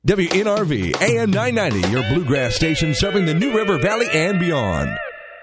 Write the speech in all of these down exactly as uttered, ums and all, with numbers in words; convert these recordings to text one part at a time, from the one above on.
W N R V A M nine ninety, your bluegrass station serving the New River Valley and beyond.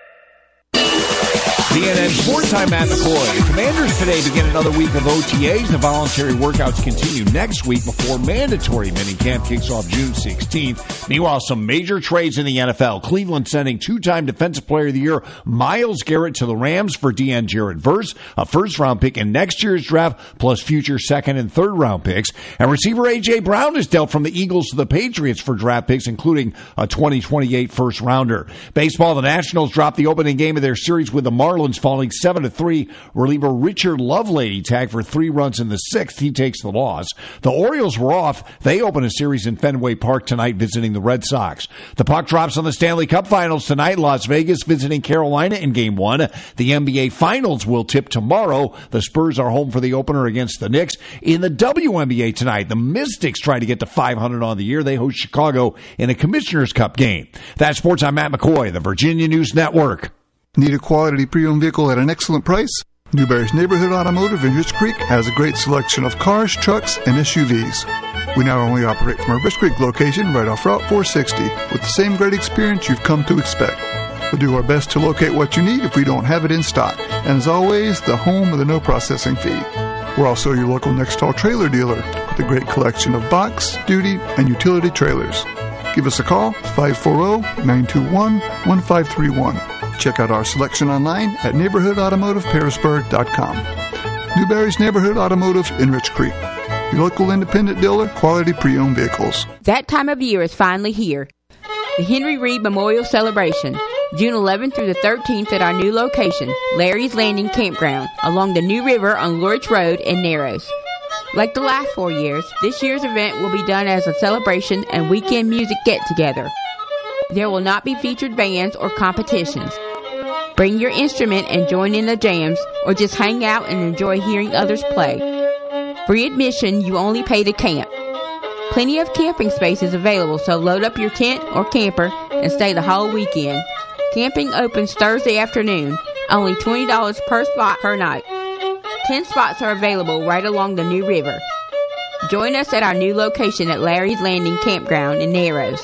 D N N Sports Time, Matt McCoy. The Commanders today begin another week of O T As. The voluntary workouts continue next week before mandatory minicamp kicks off June sixteenth. Meanwhile, some major trades in the N F L. Cleveland sending two-time Defensive Player of the Year Myles Garrett to the Rams for D N Jared Verse, a first-round pick in next year's draft, plus future second- and third-round picks. And receiver A J. Brown is dealt from the Eagles to the Patriots for draft picks, including a twenty twenty-eight first-rounder. Baseball, the Nationals dropped the opening game of their series with the Marlins, falling seven to three. Reliever Richard Lovelady tagged for three runs in the sixth. He takes the loss. The Orioles were off. They open a series in Fenway Park tonight visiting the Red Sox. The puck drops on the Stanley Cup Finals tonight. Las Vegas visiting Carolina in Game one. The N B A Finals will tip tomorrow. The Spurs are home for the opener against the Knicks. In the W N B A tonight, the Mystics try to get to five hundred on the year. They host Chicago in a Commissioner's Cup game. That's Sports. I'm Matt McCoy, the Virginia News Network. Need a quality pre-owned vehicle at an excellent price? Newberry's Neighborhood Automotive in Rich Creek has a great selection of cars, trucks, and S U Vs. We not only operate from our Rich Creek location right off Route four sixty with the same great experience you've come to expect. We'll do our best to locate what you need if we don't have it in stock. And as always, the home of the no processing fee. We're also your local Nextall trailer dealer with a great collection of box, duty, and utility trailers. Give us a call, five four zero, nine two one, one five three one. Check out our selection online at neighborhood automotive pearisburg dot com. Newberry's Neighborhood Automotive in Rich Creek. Your local independent dealer, quality pre-owned vehicles. That time of year is finally here. The Henry Reed Memorial Celebration, June eleventh through the thirteenth at our new location, Larry's Landing Campground, along the New River on Lurch Road in Narrows. Like the last four years, this year's event will be done as a celebration and weekend music get-together. There will not be featured bands or competitions. Bring your instrument and join in the jams, or just hang out and enjoy hearing others play. Free admission, you only pay to camp. Plenty of camping spaces available, so load up your tent or camper and stay the whole weekend. Camping opens Thursday afternoon, only twenty dollars per spot per night. Ten spots are available right along the New River. Join us at our new location at Larry's Landing Campground in Narrows,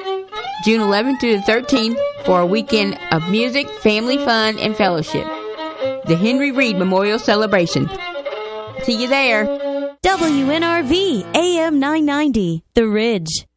June eleventh through the thirteenth for a weekend of music, family fun, and fellowship. The Henry Reed Memorial Celebration. See you there. W N R V A M nine ninety, The Ridge.